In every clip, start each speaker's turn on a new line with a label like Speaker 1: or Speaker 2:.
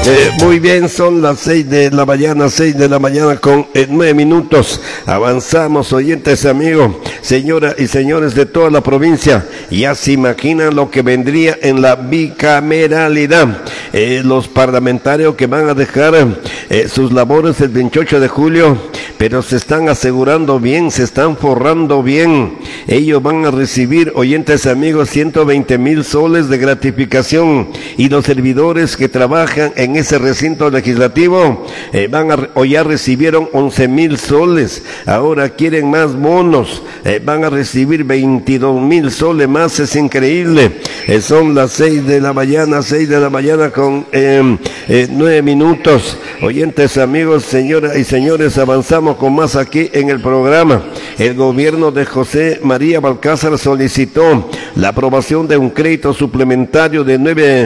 Speaker 1: Muy bien, son las 6 de la mañana, 6 de la mañana con 9 minutos. Avanzamos, oyentes, amigos, señoras y señores de toda la provincia. Ya se imaginan lo que vendría en la bicameralidad. Los parlamentarios que van a dejar sus labores el 28 de julio, pero se están asegurando bien, se están forrando bien. Ellos van a recibir, oyentes, amigos, 120,000 soles de gratificación, y los servidores que trabajan en ese recinto legislativo ya recibieron 11,000 soles, ahora quieren más bonos, van a recibir 22,000 soles más. Es increíble. Son las 6 de la mañana, 6 de la mañana con 9 minutos. Oyentes, amigos, señoras y señores, avanzamos con más aquí en el programa. El gobierno de José María Balcázar solicitó la aprobación de un crédito suplementario de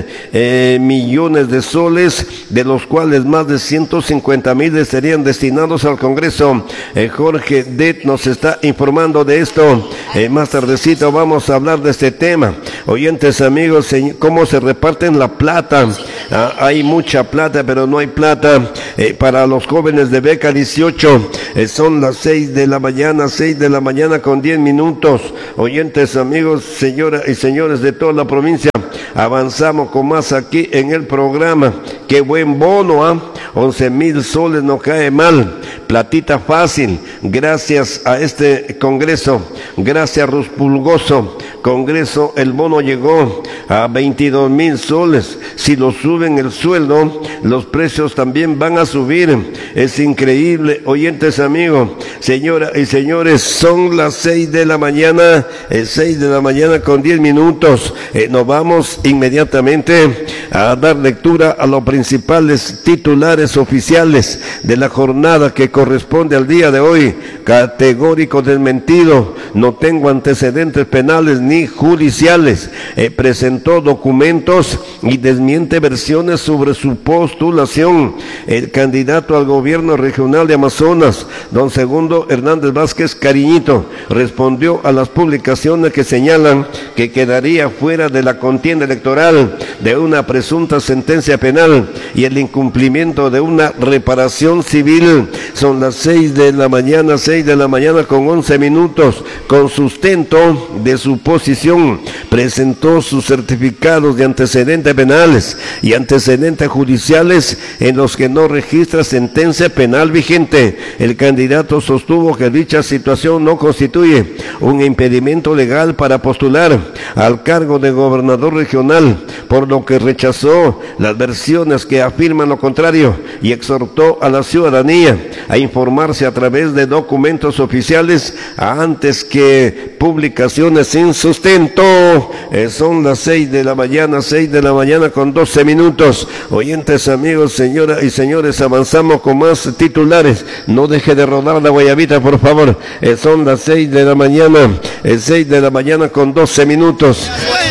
Speaker 1: 9 millones de soles, de los cuales más de 150,000 serían destinados al Congreso. Jorge Det nos está informando de esto. Más tardecito vamos a hablar de este tema. Oyentes, amigos, cómo se reparten la plata. Hay mucha plata, pero no hay plata para los jóvenes de beca 18. Son las 6 de la mañana, 6 de la mañana con 10 minutos. Oyentes, amigos, señoras y señores de toda la provincia, avanzamos con más aquí en el programa. Qué buen bono, 11,000 soles, no cae mal. Platita fácil, gracias a este Congreso, gracias Ruspulgoso Congreso, el bono llegó a 22,000 soles. Si lo suben el sueldo, los precios también van a subir. Es increíble, oyentes, amigos, señoras y señores, son las 6 de la mañana, 6 de la mañana con 10 minutos. Nos vamos inmediatamente a dar lectura a los principales titulares oficiales de la jornada que corresponde al día de hoy. Categórico desmentido, no tengo antecedentes penales ni judiciales. Presentó documentos y desmiente versiones sobre su postulación. El candidato al gobierno regional de Amazonas, don Segundo Hernández Vázquez Cariñito, respondió a las publicaciones que señalan que quedaría fuera de la contienda electoral de una presunta sentencia penal y el incumplimiento de una reparación civil. Son las 6 de la mañana, 6 de la mañana con 11 minutos. Con sustento de su posición, presentó sus certificados de antecedentes penales y antecedentes judiciales en los que no registra sentencia penal vigente. El candidato sostuvo que dicha situación no constituye un impedimento legal para postular al cargo de gobernador regional, por lo que rechazó las versiones que afirman lo contrario y exhortó a la ciudadanía a informarse a través de documentos oficiales antes que publicaciones sin sustento. Son las 6 de la mañana, 6 de la mañana con 12 minutos. Oyentes, amigos, señoras y señores, avanzamos con más titulares. No deje de rodar la guayabita, por favor. Son las 6 de la mañana, 6 de la mañana con 12 minutos.